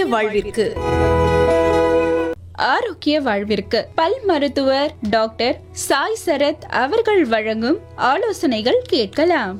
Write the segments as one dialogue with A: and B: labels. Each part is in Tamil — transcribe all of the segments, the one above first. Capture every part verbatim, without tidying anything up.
A: வாழ்விற்கு
B: ஆரோக்கிய வாழ்விற்கு பல் மருத்துவர் டாக்டர் சாய் சரத் அவர்கள் வழங்கும் ஆலோசனைகள் கேட்கலாம்.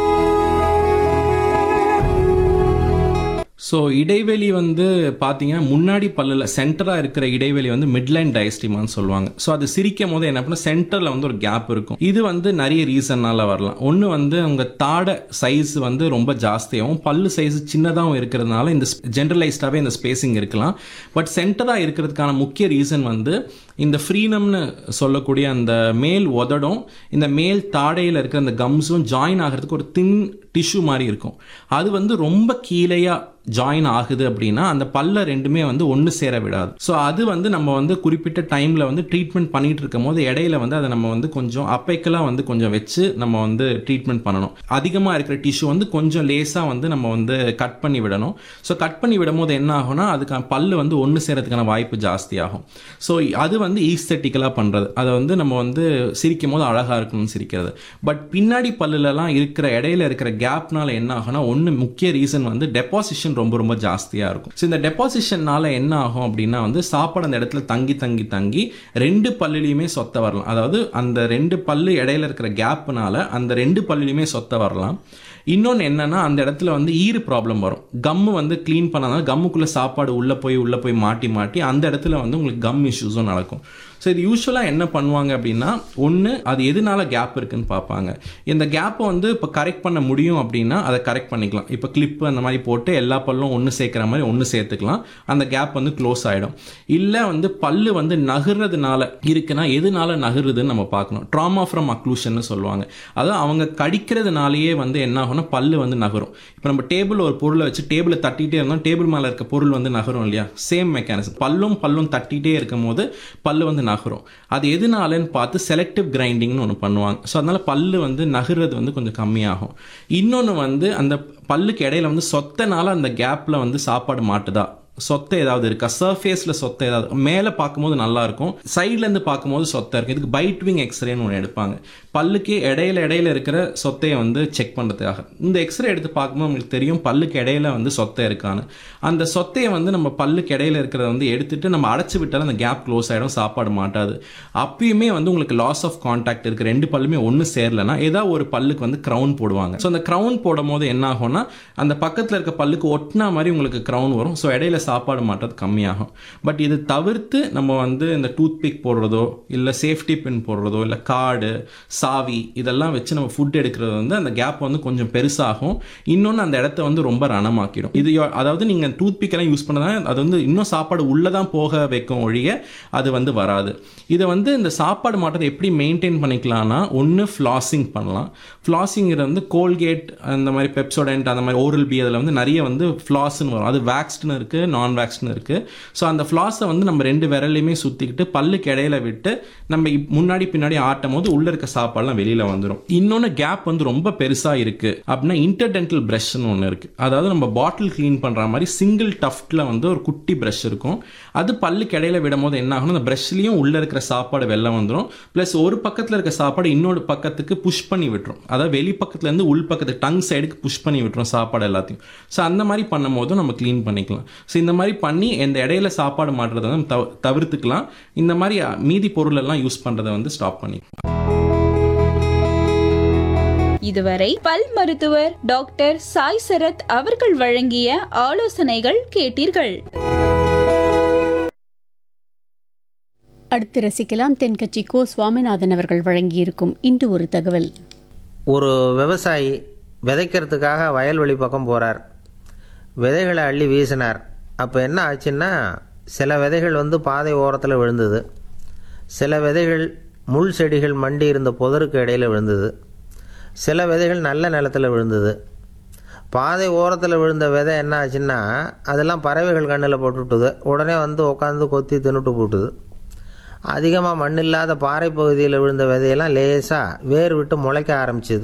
C: ஸோ இடைவெளி வந்து பார்த்தீங்கன்னா முன்னாடி பல்லில் சென்டராக இருக்கிற இடைவெளி வந்து மிட்லைன் டயஸ்டிமான்னு சொல்லுவாங்க. ஸோ அது சிரிக்கும் போது என்ன பண்ண சென்டரில் வந்து ஒரு கேப் இருக்கும். இது வந்து நிறைய ரீசன்னால வரலாம். ஒன்று வந்து உங்கள் தாடை சைஸ் வந்து ரொம்ப ஜாஸ்தியாகவும் பல்லு சைஸ் சின்னதாகவும் இருக்கிறதுனால இந்த ஜென்ரலைஸ்டாகவே இந்த ஸ்பேசிங் இருக்கலாம். பட் சென்டராக இருக்கிறதுக்கான முக்கிய ரீசன் வந்து இந்த ஃப்ரீனம்னு சொல்லக்கூடிய அந்த மேல் உதடும் இந்த மேல் தாடையில் இருக்கிற அந்த கம்ஸும் ஜாயின் ஆகிறதுக்கு ஒரு தின் டிஷ்யூ மாதிரி இருக்கும். அது வந்து ரொம்ப கீழையா ஜாயின் ஆகுது அப்படின்னா அந்த பல்ல ரெண்டுமே வந்து ஒன்று சேர விடாது. ஸோ அது வந்து நம்ம வந்து குறிப்பிட்ட டைமில் வந்து ட்ரீட்மெண்ட் பண்ணிட்டு இருக்கும் போது இடையில வந்து அதை நம்ம வந்து கொஞ்சம் அப்பைக்கெல்லாம் வந்து கொஞ்சம் வச்சு நம்ம வந்து ட்ரீட்மெண்ட் பண்ணணும். அதிகமாக இருக்கிற டிஷ்யூ வந்து கொஞ்சம் லேசாக வந்து நம்ம வந்து கட் பண்ணி விடணும். ஸோ கட் பண்ணி விடும் போது என்ன ஆகும்னா அதுக்கான பல்லு வந்து ஒன்று சேரத்துக்கான வாய்ப்பு ஜாஸ்தி ஆகும். ஸோ அது வந்து ஈஸ்தட்டிக்கலாக பண்ணுறது, அதை வந்து நம்ம வந்து சிரிக்கும் போது அழகாக இருக்கணும்னு சிரிக்கிறது. பட் பின்னாடி பல்லுலலாம் இருக்கிற இடையில இருக்கிற கேப்னால என்ன ஆகும்னா ஒன்று முக்கிய ரீசன் வந்து டெபாசிஷன் ரொம்ப ரொம்ப ஜாஸ்தியாக இருக்கும். ஸோ இந்த டெபாசிஷன்னால என்ன ஆகும் அப்படின்னா வந்து சாப்பாடு அந்த இடத்துல தங்கி தங்கி தங்கி ரெண்டு பல்லுலையுமே சொத்த வரலாம். அதாவது அந்த ரெண்டு பல்லு இடையில இருக்கிற கேப்னால அந்த ரெண்டு பல்லுலையுமே சொத்த வரலாம். இன்னொன்று என்னன்னா அந்த இடத்துல வந்து ஈறு ப்ராப்ளம் வரும். கம்மு வந்து க்ளீன் பண்ணாதான் கம்முக்குள்ளே சாப்பாடு உள்ளே போய் உள்ளே போய் மாட்டி மாட்டி அந்த இடத்துல வந்து உங்களுக்கு கம் இஷ்யூஸும் நடக்கும். ஸோ இது யூஸ்வலாக என்ன பண்ணுவாங்க அப்படின்னா ஒன்று அது எதனால கேப் இருக்குன்னு பார்ப்பாங்க. இந்த கேப்பை வந்து இப்போ கரெக்ட் பண்ண முடியும் அப்படின்னா அதை கரெக்ட் பண்ணிக்கலாம். இப்போ கிளிப்பு அந்த மாதிரி போட்டு எல்லா பல்லும் ஒன்று சேர்க்குற மாதிரி ஒன்று சேர்த்துக்கலாம். அந்த கேப் வந்து க்ளோஸ் ஆகிடும். இல்லை வந்து பல்லு வந்து நகர்றதுனால இருக்குன்னா எதனால நகருதுன்னு நம்ம பார்க்கணும். ட்ராமா ஃப்ரம் அக்ளூஷன்னு சொல்லுவாங்க. அதாவது அவங்க கடிக்கிறதுனாலேயே வந்து என்ன ஆகும்னா பல்லு வந்து நகரும். இப்போ நம்ம டேபிள் ஒரு பொருளை வச்சு டேபிளை தட்டிகிட்டே இருந்தோம், டேபிள் மேலே இருக்க பொருள் வந்து நகரும் இல்லையா? Same mechanism. பல்லும் பல்லும் தட்டிகிட்டே இருக்கும் போது பல்லு வந்து நகரும். அது எதுனாலன்னு பார்த்து செலக்டிவ் கிரைண்டிங்னு ஒன்று பண்ணுவாங்க. ஸோ அதனால பல்லு வந்து நகர்றது வந்து கொஞ்சம் கம்மியாகும். இன்னொன்று வந்து அந்த பல்லுக்கு இடையில வந்து சொத்தனால அந்த கேப்பில் வந்து சாப்பாடு மாட்டுதா, சொத்தை ஏதாவது இருக்கா, சர்ஃபேஸில் சொத்தை ஏதாவது மேலே பார்க்கும்போது நல்லா இருக்கும், சைட்லேருந்து பார்க்கும்போது சொத்தை இருக்கும். இதுக்கு பைட் விங் எக்ஸ்ரேன்னு ஒன்று எடுப்பாங்க. பல்லுக்கு இடையில இடையில இருக்கிற சொத்தையை வந்து செக் பண்ணுறதுக்காக இந்த எக்ஸ்ரே எடுத்து பார்க்கும்போது உங்களுக்கு தெரியும் பல்லுக்கு இடையில வந்து சொத்தை இருக்கான்னு. அந்த சொத்தையை வந்து நம்ம பல்லுக்கு இடையில இருக்கிறத வந்து எடுத்துட்டு நம்ம அடைச்சி விட்டாலும் அந்த கேப் க்ளோஸ் ஆகிடும், சாப்பாடு மாட்டாது. அப்பயுமே வந்து உங்களுக்கு லாஸ் ஆஃப் கான்டாக்ட் இருக்குது, ரெண்டு பல்லுமே ஒன்று சேரலைன்னா ஏதாவது ஒரு பல்லுக்கு வந்து க்ரௌன் போடுவாங்க. ஸோ அந்த க்ரௌன் போடும் போது என்ன ஆகும்னா அந்த பக்கத்தில் இருக்க பல்லுக்கு ஒட்டினா மாதிரி உங்களுக்கு க்ரௌன் வரும். ஸோ இடையில சாப்பாடு மாட்டது கம்மியாகும். பட் இது தவிர்த்து நம்ம வந்து இந்த டூத் பிக் போடுறதோ இல்லை சேஃப்டி பின் போடுறதோ இல்லை கார்டு சாவி இதெல்லாம் வச்சு நம்ம ஃபுட் எடுக்கிறது வந்து அந்த கேப் வந்து கொஞ்சம் பெருசாகும். இன்னொன்று அந்த இடத்த வந்து ரொம்ப ரணமாக்கிடும். இது அதாவது நீங்கள் டூத் பிக்கெல்லாம் யூஸ் பண்ணதான் அது வந்து இன்னும் சாப்பாடு உள்ளே தான் போக வைக்கும் ஒழிய அது வந்து வராது. இதை வந்து இந்த சாப்பாடு மாற்றத்தை எப்படி மெயின்டைன் பண்ணிக்கலாம்னா ஒன்று ஃப்ளாசிங் பண்ணலாம். ஃப்ளாசிங்கிறது வந்து கோல்கேட் அந்த மாதிரி பெப்சோடென்ட் அந்த மாதிரி ஓரல் பி அதில் வந்து நிறைய வந்து ஃப்ளாஸ்ன்னு வரும். அது வேக்ஸ்டுன்னு இருக்குது, நான் வேக்ஸ்டுன்னு இருக்குது. ஸோ அந்த ஃப்ளாஸை வந்து நம்ம ரெண்டு விரலையுமே சுற்றிக்கிட்டு பல்லுக்கு இடையில விட்டு நம்ம முன்னாடி பின்னாடி ஆட்டும் போது உள்ளே இருக்க சாப்பாடுலாம் வெளியில் வந்துடும். இன்னொன்று கேப் வந்து ரொம்ப பெருசாக இருக்குது அப்படின்னா இன்டர்டென்டல் ப்ரஷ்ன்னு ஒன்று இருக்குது. அதாவது நம்ம பாட்டில் க்ளீன் பண்ணுற மாதிரி சிங்கிள் டஃப்டில் வந்து ஒரு குட்டி ப்ரஷ் இருக்கும். அது பல்லுக்கு இடையில விடும் போது என்ன ஆகணும், அந்த ப்ரஷ்லேயும் உள்ளே இருக்கிற சாப்பாடு வெளில வந்துடும். ப்ளஸ் ஒரு பக்கத்தில் இருக்க சாப்பாடு இன்னொரு பக்கத்துக்கு புஷ் பண்ணி விட்டுரும். அதாவது வெளி பக்கத்துலேருந்து உள் பக்கத்துக்கு டங் சைடுக்கு புஷ் பண்ணி விட்டுரும் சாப்பாடு எல்லாத்தையும். ஸோ அந்த மாதிரி பண்ணும் போதும் நம்ம க்ளீன் பண்ணிக்கலாம். ஸோ இந்த மாதிரி பண்ணி இந்த இடையில சாப்பாடு மாட்டுறதை வந்து தவ தவிர்த்துக்கலாம். இந்த மாதிரி மீதி பொருள் எல்லாம் யூஸ் பண்ணுறதை வந்து ஸ்டாப் பண்ணிக்கலாம்.
B: இதுவரை பல் மருத்துவர் டாக்டர் சாய் சரத் அவர்கள் வழங்கிய ஆலோசனைகள் கேட்டீர்கள்.
D: அடுத்து ரசிக்கலாம் தென்கட்சி கோ சுவாமிநாதன் அவர்கள் வழங்கியிருக்கும் இன்று ஒரு தகவல்.
E: ஒரு விவசாயி விதைக்கிறதுக்காக வயல்வெளி பக்கம் போகிறார். விதைகளை அள்ளி வீசினார். அப்போ என்ன ஆச்சுன்னா சில விதைகள் வந்து பாதை ஓரத்தில் விழுந்தது, சில விதைகள் முள் செடிகள் மண்டி இருந்த புதருக்கு இடையில் விழுந்தது, சில விதைகள் நல்ல நிலத்தில் விழுந்தது. பாதை ஓரத்தில் விழுந்த விதை என்ன ஆச்சுன்னா அதெல்லாம் பறவைகள் கண்ணில் போட்டுவிட்டுது. உடனே வந்து உட்காந்து கொத்தி தின்னுட்டு போட்டுது. அதிகமாக மண் இல்லாத பாறை பகுதியில் விழுந்த விதையெல்லாம் லேசாக வேர் விட்டு முளைக்க ஆரம்பிச்சிது.